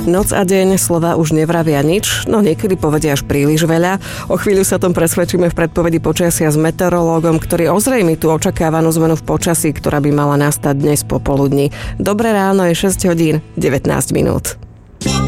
Noc a deň slova už nevravia nič, no niekedy povedia až príliš veľa. O chvíľu sa tom presvedčíme v predpovedi počasia s meteorológom, ktorý ozrejmí tú očakávanú zmenu v počasí, ktorá by mala nastať dnes popoludní. Dobré ráno, je 6 hodín 19 minút.